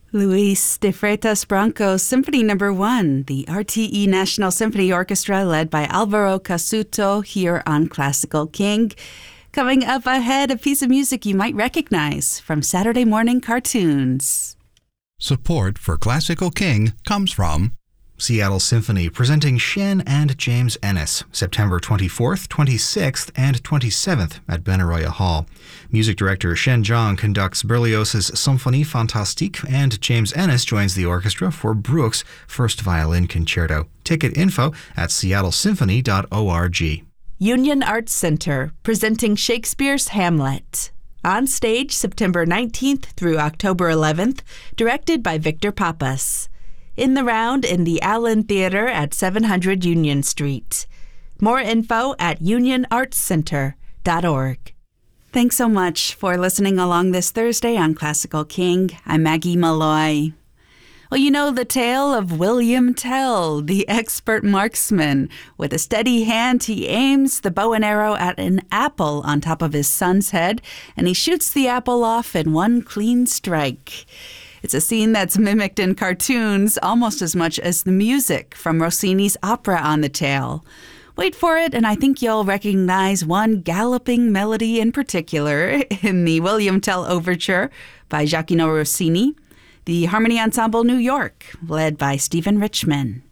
Luis de Freitas Branco's Symphony No. 1, the RTE National Symphony Orchestra led by Alvaro Casuto here on Classical King. Coming up ahead, a piece of music you might recognize from Saturday morning cartoons. Support for Classical King comes from Seattle Symphony presenting Shen and James Ennis, September 24th, 26th, and 27th at Benaroya Hall. Music director Shen Zhang conducts Berlioz's Symphonie Fantastique, and James Ennis joins the orchestra for Bruch's First Violin Concerto. Ticket info at seattlesymphony.org. Union Arts Center presenting Shakespeare's Hamlet. On stage September 19th through October 11th, directed by Victor Pappas. In the round in the Allen Theater at 700 Union Street. More info at unionartscenter.org. Thanks so much for listening along this Thursday on Classical King. I'm Maggie Malloy. Well, you know the tale of William Tell, the expert marksman. With a steady hand, he aims the bow and arrow at an apple on top of his son's head, and he shoots the apple off in one clean strike. It's a scene that's mimicked in cartoons almost as much as the music from Rossini's opera on the tale. Wait for it, and I think you'll recognize one galloping melody in particular in the William Tell Overture by Gioacchino Rossini, the Harmony Ensemble New York, led by Stephen Richman.